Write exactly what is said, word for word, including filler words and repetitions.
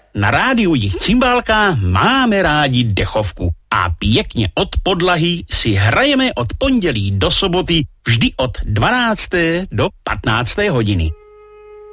Na rádiu Jich Cymbálka máme rádi dechovku a pěkně od podlahy si hrajeme od pondělí do soboty vždy od dvanácté do patnácté hodiny.